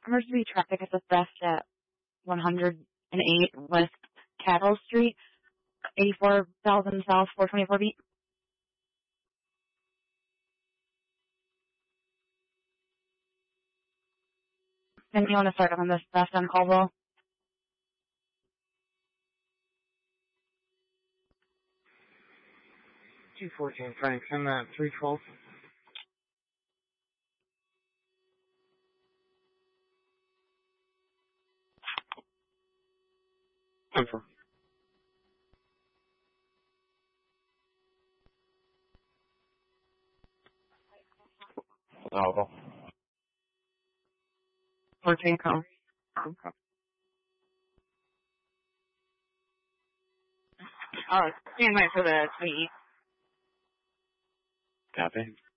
emergency traffic is assessed at 108 West Cattle Street, 84,000 South, 424 beat. And you want to start on this left on Caldwell? 214 Frank, send that 312. Confirm. Oh, 14 call. Oh, stand by for the tweet. copy.